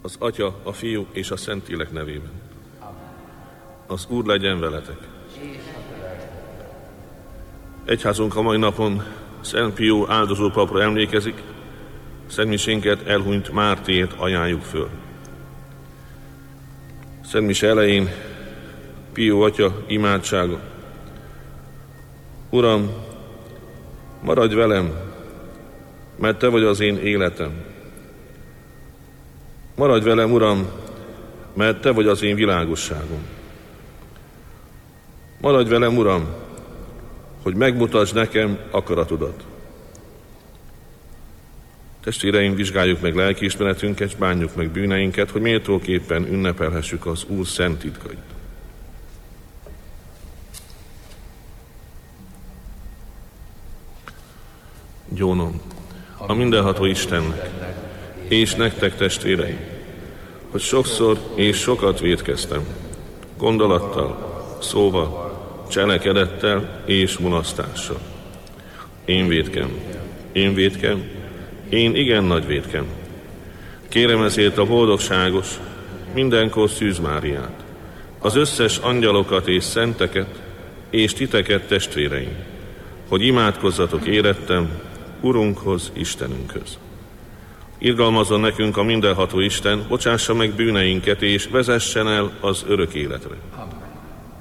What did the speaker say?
az Atya, a Fiú és a Szentlélek nevében. Az Úr legyen veletek. Egyházunk a mai napon Szent Pió áldozó papra emlékezik, szentmisénket elhunyt Mártért ajánljuk föl. Szentmise elején Pió atya imádsága. Uram, maradj velem, mert Te vagy az én életem. Maradj velem, Uram, mert Te vagy az én világosságom. Maradj velem, Uram, hogy megmutasd nekem akaratodat. Testvéreim, vizsgáljuk meg lelkiismeretünket, és bánjuk meg bűneinket, hogy méltóképpen ünnepelhessük az Úr szent titkait. Gyónom a mindenható Istennek, és nektek, testvéreim, hogy sokszor és sokat vétkeztem, gondolattal, szóval, cselekedettel és mulasztással. Én vétkem, én igen nagy vétkem. Kérem ezért a boldogságos, mindenkor Szűz Máriát, az összes angyalokat és szenteket, és titeket, testvéreim, hogy imádkozzatok érettem Urunkhoz, Istenünkhöz. Irgalmazzon nekünk a mindenható Isten, bocsássa meg bűneinket, és vezessen el az örök életre.